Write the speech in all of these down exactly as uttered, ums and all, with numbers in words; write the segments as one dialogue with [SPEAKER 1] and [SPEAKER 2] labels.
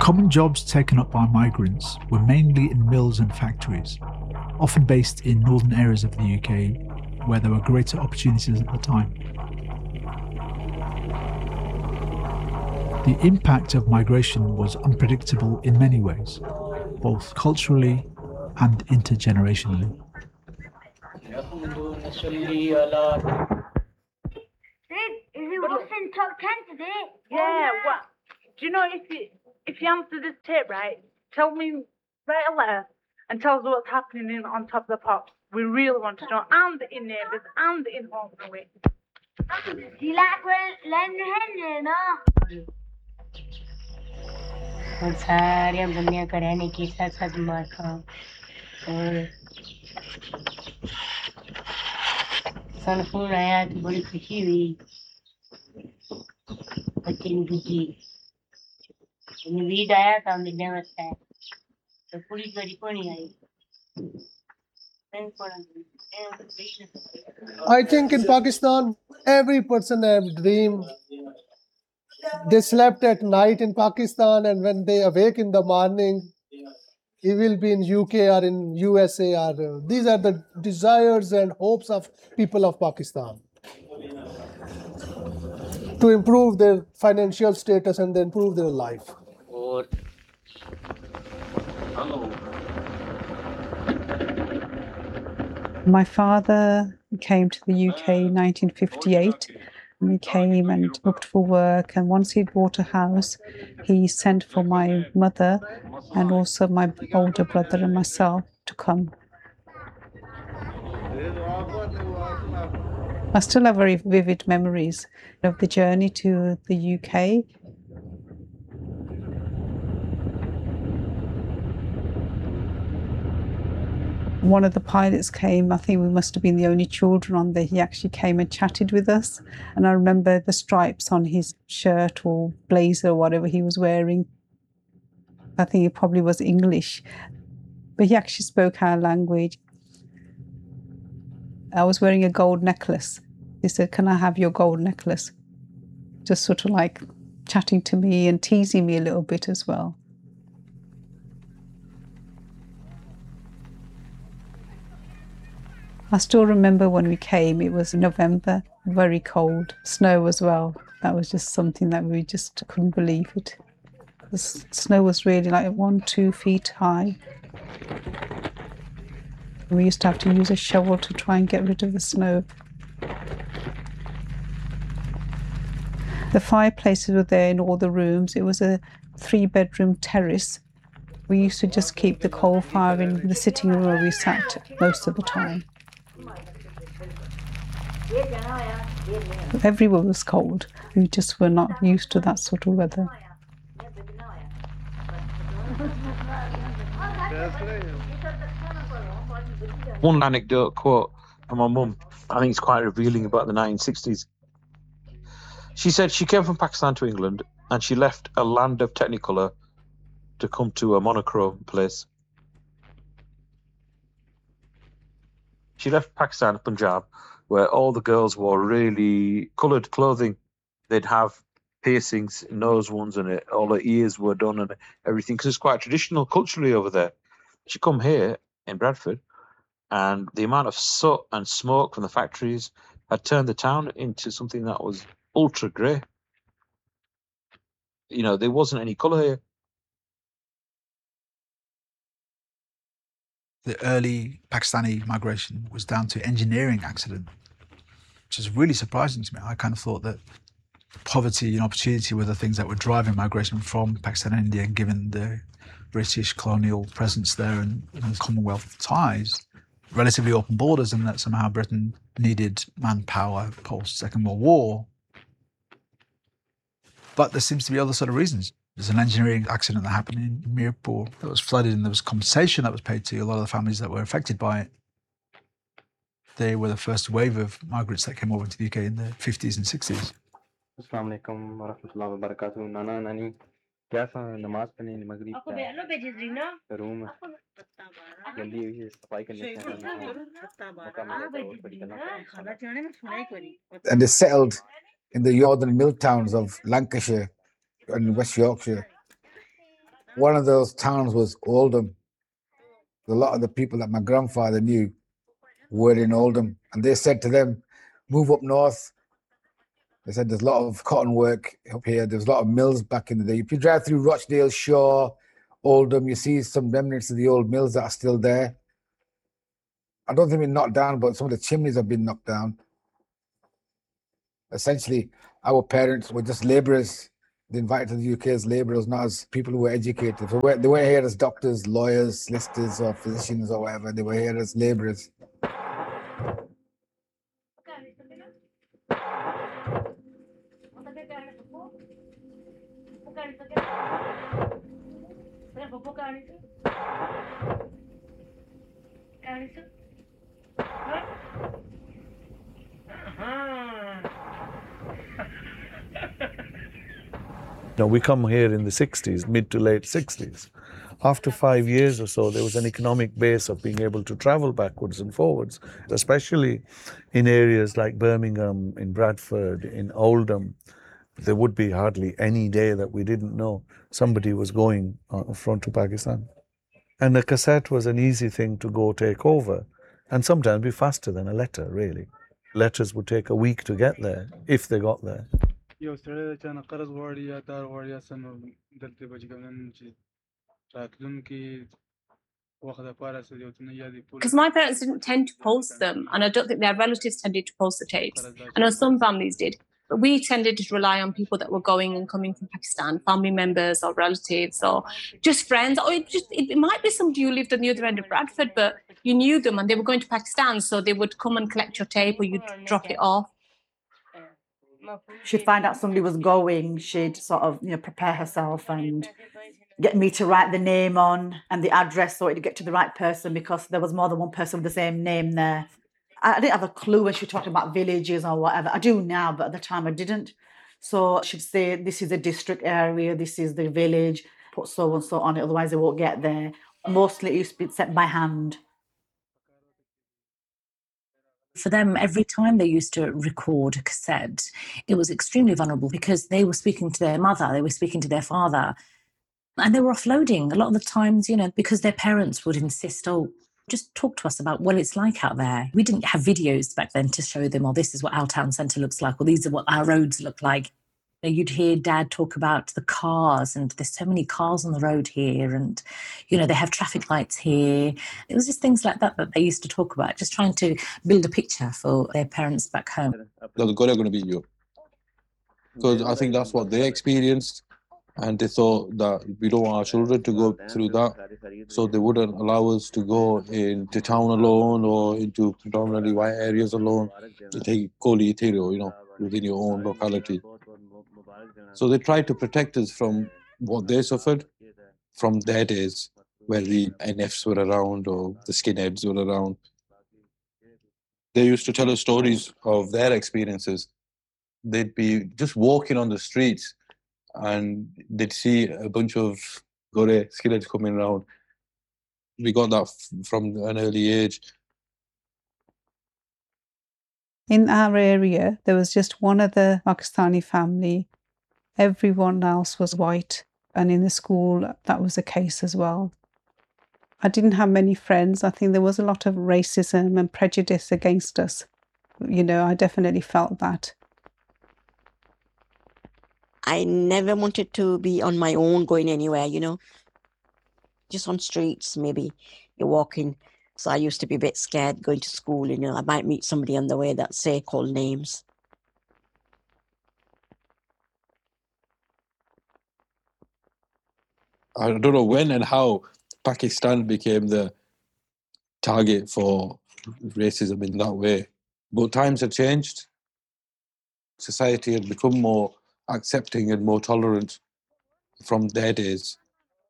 [SPEAKER 1] common jobs taken up by migrants were mainly in mills and factories, often based in northern areas of the U K, where there were greater opportunities at the time. The impact of migration was unpredictable in many ways, both culturally and intergenerationally.
[SPEAKER 2] Is it what's in top ten today?
[SPEAKER 3] Yeah, what? Do you know if you if you answer this tape right, tell me, write a letter and tell us what's happening in, on top of the pops. We really want to know, and in neighbours, and in home away.
[SPEAKER 2] Do you like Len Henry, no?
[SPEAKER 4] और सारे दुनिया का रहने की साथ साथ मार खाओ और सन फोन आया तो बड़ी खुशी हुई बच्चे ने खुशी नवीद आया था मिलने वास्ते तो पुलिस वाली कौन आई
[SPEAKER 5] I think in Pakistan, every person has a dream. They slept at night in Pakistan, and when they awake in the morning, he will be in U K or in U S A. Or uh, these are the desires and hopes of people of Pakistan to improve their financial status and improve their life.
[SPEAKER 6] My father came to the U K in nineteen fifty-eight. And he came and looked for work, and once he'd bought a house, he sent for my mother and also my older brother and myself to come. I still have very vivid memories of the journey to the U K. One of the pilots came, I think we must have been the only children on there. He actually came and chatted with us. And I remember the stripes on his shirt or blazer or whatever he was wearing. I think he probably was English, but he actually spoke our language. I was wearing a gold necklace. He said, "Can I have your gold necklace?" Just sort of like chatting to me and teasing me a little bit as well. I still remember when we came, it was November, very cold, snow as well. That was just something that we just couldn't believe it. The snow was really like one, two feet high. We used to have to use a shovel to try and get rid of the snow. The fireplaces were there in all the rooms. It was a three-bedroom terrace. We used to just keep the coal fire in the sitting room where we sat most of the time. Everywhere was cold. We just were not used to that sort of weather.
[SPEAKER 7] One anecdote quote from my mum, I think it's quite revealing about the nineteen sixties. She said she came from Pakistan to England and she left a land of Technicolor to come to a monochrome place. She left Pakistan, Punjab, where all the girls wore really coloured clothing. They'd have piercings, nose ones, and it, all their ears were done and everything, because it's quite traditional culturally over there. She come here in Bradford, and the amount of soot and smoke from the factories had turned the town into something that was ultra grey. You know, there wasn't any colour here.
[SPEAKER 1] The early Pakistani migration was down to engineering accident, which is really surprising to me. I kind of thought that poverty and opportunity were the things that were driving migration from Pakistan and India, and given the British colonial presence there and, and Commonwealth ties, relatively open borders, and that somehow Britain needed manpower post-Second World War. But there seems to be other sort of reasons. There's an engineering accident that happened in Mirpur that was flooded, and there was compensation that was paid to a lot of the families that were affected by it. They were the first wave of migrants that came over to the U K in the fifties and sixties.
[SPEAKER 8] Assalamu alaikum warahmatullahi wabarakatuh. Nana nani कैसा नमाज पढ़ने मगरिब का room गंदी हुई है सफाई करने से
[SPEAKER 9] and they settled in the northern mill towns of Lancashire and West Yorkshire. one of those towns was Oldham. A lot of the people that my grandfather knew were in Oldham, and they said to them, move up north. They said there's a lot of cotton work up here. There's a lot of mills back in the day. If you drive through Rochdale, Shaw, Oldham, you see some remnants of the old mills that are still there. I don't think they've been knocked down, but some of the chimneys have been knocked down. Essentially, our parents were just labourers. They invited to the U K as labourers, not as people who were educated. They weren't, they weren't here as doctors, lawyers, solicitors, or physicians or whatever. They were here as labourers.
[SPEAKER 10] Now, we come here in the sixties, mid to late sixties. After five years or so, there was an economic base of being able to travel backwards and forwards, especially in areas like Birmingham, in Bradford, in Oldham. There would be hardly any day that we didn't know somebody was going uh, front to Pakistan. And a cassette was an easy thing to go take over, and sometimes be faster than a letter, really. Letters would take a week to get there, if they got there.
[SPEAKER 11] Because my parents didn't tend to post them, and I don't think their relatives tended to post the tapes. I know some families did, but we tended to rely on people that were going and coming from Pakistan, family members or relatives or just friends, or it, just, it, it might be somebody who lived on the other end of Bradford, but you knew them and they were going to Pakistan, so they would come and collect your tape or you'd drop it off.
[SPEAKER 12] She'd find out somebody was going, she'd sort of, you know, prepare herself and get me to write the name on and the address so it'd get to the right person, because there was more than one person with the same name there. I didn't have a clue when she talked about villages or whatever. I do now, but at the time I didn't. So she'd say, this is a district area, this is the village, put so and so on it, otherwise they won't get there. Mostly it used to be sent by hand.
[SPEAKER 13] For them, every time they used to record a cassette, it was extremely vulnerable because they were speaking to their mother, they were speaking to their father, and they were offloading a lot of the times, you know, because their parents would insist, oh, just talk to us about what it's like out there. We didn't have videos back then to show them, oh, this is what our town centre looks like, or these are what our roads look like. You'd hear Dad talk about the cars, and there's so many cars on the road here, and, you know, they have traffic lights here. It was just things like that that they used to talk about, just trying to build a picture for their parents back home.
[SPEAKER 14] They're going to be you. Because I think that's what they experienced, and they thought that we don't want our children to go through that, so they wouldn't allow us to go into town alone or into predominantly white areas alone. They take Koli Ethero, you know, within your own locality. So they tried to protect us from what they suffered from their days, where the N Fs were around or the skinheads were around. They used to tell us stories of their experiences. They'd be just walking on the streets and they'd see a bunch of gore skinheads coming around. We got that f- from an early age.
[SPEAKER 6] In our area, there was just one other Pakistani family. Everyone else was white. And in the school, that was the case as well. I didn't have many friends. I think there was a lot of racism and prejudice against us. You know, I definitely felt that.
[SPEAKER 15] I never wanted to be on my own going anywhere, you know. Just on streets, maybe you're walking. So I used to be a bit scared going to school, you know. I might meet somebody on the way that say, call names.
[SPEAKER 14] I don't know when and how Pakistan became the target for racism in that way. But times have changed. Society had become more accepting and more tolerant from their days.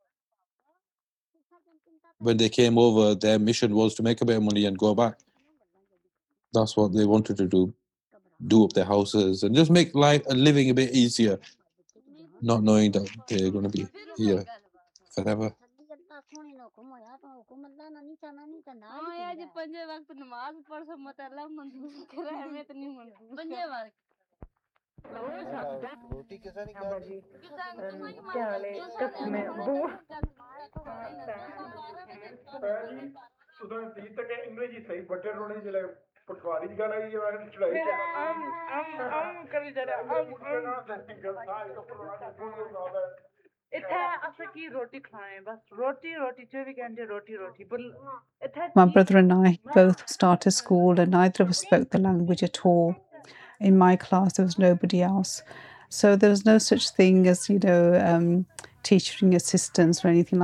[SPEAKER 14] When they came over, their mission was to make a bit of money and go back. That's what they wanted to do. Do up their houses and just make life and living a bit easier, not knowing that they're going to be here forever.
[SPEAKER 6] My brother and I both started school, and neither of us spoke the language at all. In my class, there was nobody else. So there was no such thing as, you know, um, teaching assistants or anything like that.